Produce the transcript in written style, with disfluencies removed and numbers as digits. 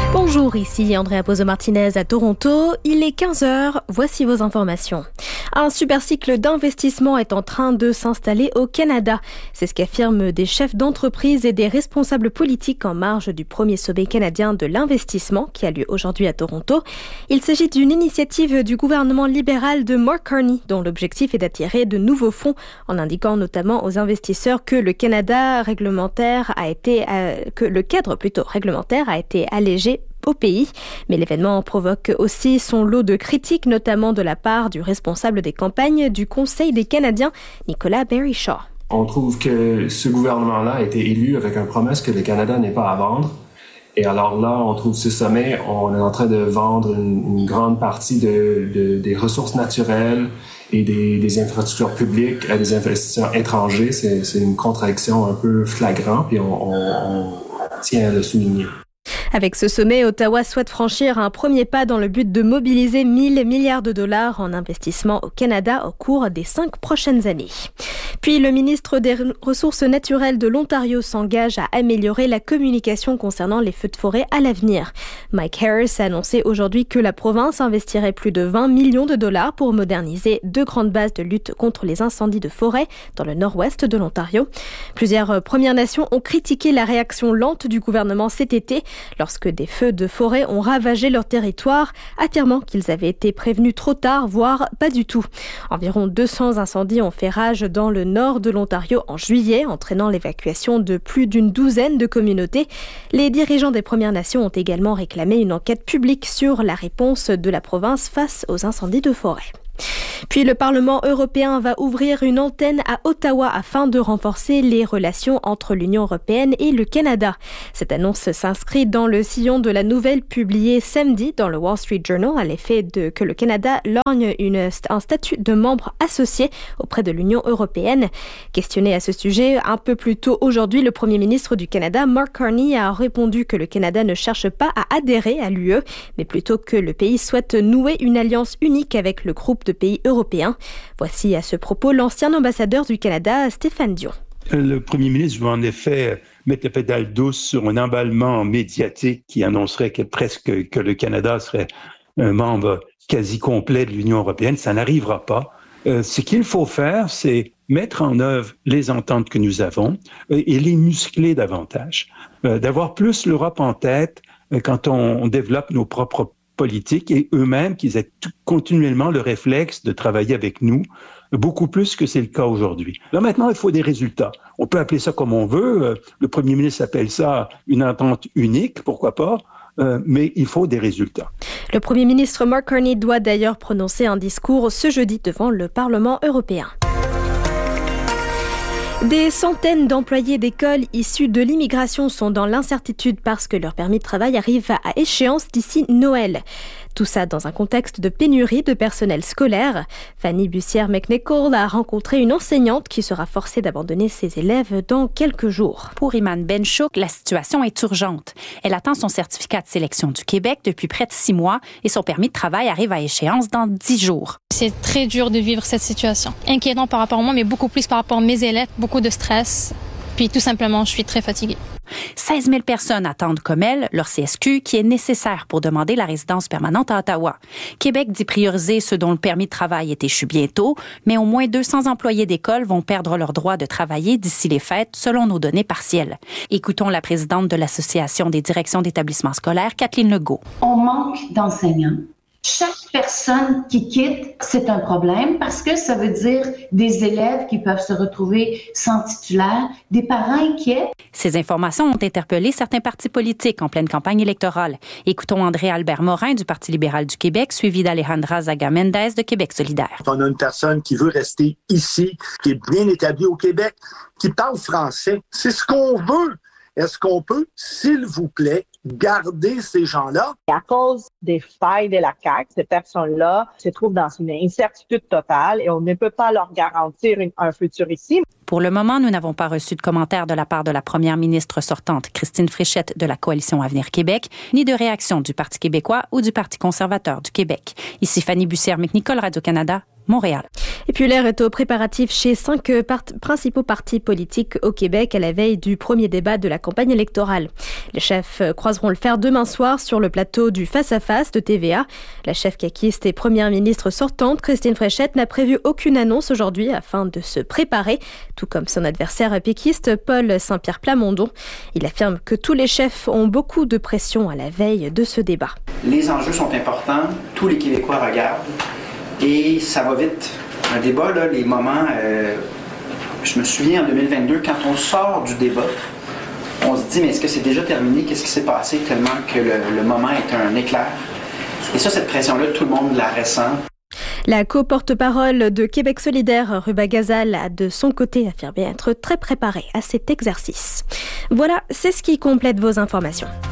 Bonjour, ici Andrea Pozo-Martinez à Toronto. Il est 15h, voici vos informations. Un super cycle d'investissement est en train de s'installer au Canada. C'est ce qu'affirment des chefs d'entreprise et des responsables politiques en marge du premier sommet canadien de l'investissement qui a lieu aujourd'hui à Toronto. Il s'agit d'une initiative du gouvernement libéral de Mark Carney dont l'objectif est d'attirer de nouveaux fonds en indiquant notamment aux investisseurs que le cadre réglementaire a été allégé au pays. Mais l'événement provoque aussi son lot de critiques, notamment de la part du responsable des campagnes du Conseil des Canadiens, Nicolas Berry-Shaw. On trouve que ce gouvernement-là a été élu avec une promesse que le Canada n'est pas à vendre. Et alors là, on trouve ce sommet, on est en train de vendre une grande partie des ressources naturelles et des infrastructures publiques à des investisseurs étrangers. C'est une contradiction un peu flagrante, puis on tient à le souligner. Avec ce sommet, Ottawa souhaite franchir un premier pas dans le but de mobiliser 1 000 milliards de dollars en investissement au Canada au cours des 5 prochaines années. Puis le ministre des Ressources naturelles de l'Ontario s'engage à améliorer la communication concernant les feux de forêt à l'avenir. Mike Harris a annoncé aujourd'hui que la province investirait plus de 20 millions de dollars pour moderniser 2 grandes bases de lutte contre les incendies de forêt dans le nord-ouest de l'Ontario. Plusieurs Premières Nations ont critiqué la réaction lente du gouvernement cet été lorsque des feux de forêt ont ravagé leur territoire, affirmant qu'ils avaient été prévenus trop tard, voire pas du tout. Environ 200 incendies ont fait rage dans le nord de l'Ontario en juillet, entraînant l'évacuation de plus d'une douzaine de communautés. Les dirigeants des Premières Nations ont également réclamé une enquête publique sur la réponse de la province face aux incendies de forêt. Puis le Parlement européen va ouvrir une antenne à Ottawa afin de renforcer les relations entre l'Union européenne et le Canada. Cette annonce s'inscrit dans le sillon de la nouvelle publiée samedi dans le Wall Street Journal à l'effet que le Canada lorgne un statut de membre associé auprès de l'Union européenne. Questionné à ce sujet un peu plus tôt aujourd'hui, le Premier ministre du Canada, Mark Carney, a répondu que le Canada ne cherche pas à adhérer à l'UE, mais plutôt que le pays souhaite nouer une alliance unique avec le groupe de pays européens. Voici à ce propos l'ancien ambassadeur du Canada, Stéphane Dion. Le premier ministre veut en effet mettre la pédale douce sur un emballement médiatique qui annoncerait que le Canada serait un membre quasi complet de l'Union européenne. Ça n'arrivera pas. Ce qu'il faut faire, c'est mettre en œuvre les ententes que nous avons et les muscler davantage. D'avoir plus l'Europe en tête quand on développe nos propres politiques et eux-mêmes qu'ils aient continuellement le réflexe de travailler avec nous, beaucoup plus que c'est le cas aujourd'hui. Là, maintenant, il faut des résultats. On peut appeler ça comme on veut. Le premier ministre appelle ça une entente unique, pourquoi pas, mais il faut des résultats. Le premier ministre Mark Carney doit d'ailleurs prononcer un discours ce jeudi devant le Parlement européen. Des centaines d'employés d'écoles issus de l'immigration sont dans l'incertitude parce que leur permis de travail arrive à échéance d'ici Noël. Tout ça dans un contexte de pénurie de personnel scolaire. Fanny Bussière-McNichol a rencontré une enseignante qui sera forcée d'abandonner ses élèves dans quelques jours. Pour Iman Benchouk, la situation est urgente. Elle attend son certificat de sélection du Québec depuis près de 6 mois et son permis de travail arrive à échéance dans 10 jours. C'est très dur de vivre cette situation. Inquiétant par rapport à moi, mais beaucoup plus par rapport à mes élèves. Beaucoup de stress. Puis tout simplement, je suis très fatiguée. 16 000 personnes attendent comme elle leur CSQ qui est nécessaire pour demander la résidence permanente à Ottawa. Québec dit prioriser ceux dont le permis de travail est échu bientôt, mais au moins 200 employés d'école vont perdre leur droit de travailler d'ici les fêtes, selon nos données partielles. Écoutons la présidente de l'Association des directions d'établissements scolaires, Kathleen Legault. On manque d'enseignants. Chaque personne qui quitte, c'est un problème parce que ça veut dire des élèves qui peuvent se retrouver sans titulaire, des parents inquiets. Ces informations ont interpellé certains partis politiques en pleine campagne électorale. Écoutons André-Albert Morin du Parti libéral du Québec, suivi d'Alejandra Zaga-Mendez de Québec solidaire. On a une personne qui veut rester ici, qui est bien établie au Québec, qui parle français. C'est ce qu'on veut. Est-ce qu'on peut, s'il vous plaît, garder ces gens-là? À cause des failles de la CAQ, ces personnes-là se trouvent dans une incertitude totale et on ne peut pas leur garantir un futur ici. Pour le moment, nous n'avons pas reçu de commentaires de la part de la première ministre sortante, Christine Fréchette, de la Coalition Avenir Québec, ni de réaction du Parti québécois ou du Parti conservateur du Québec. Ici Fanny Bussière-McNichol, Radio-Canada, Montréal. Et puis l'air est au préparatif chez 5 principaux partis politiques au Québec à la veille du premier débat de la campagne électorale. Les chefs croiseront le fer demain soir sur le plateau du face-à-face de TVA. La chef caquiste et première ministre sortante, Christine Fréchette, n'a prévu aucune annonce aujourd'hui afin de se préparer, tout comme son adversaire péquiste, Paul Saint-Pierre Plamondon. Il affirme que tous les chefs ont beaucoup de pression à la veille de ce débat. Les enjeux sont importants, tous les Québécois regardent et ça va vite. Un débat, là, les moments, je me souviens en 2022, quand on sort du débat, on se dit, mais est-ce que c'est déjà terminé? Qu'est-ce qui s'est passé? Tellement que le moment est un éclair. Et ça, cette pression-là, tout le monde la ressent. La co-porte-parole de Québec solidaire, Ruba Gazal, a de son côté affirmé être très préparée à cet exercice. Voilà, c'est ce qui complète vos informations.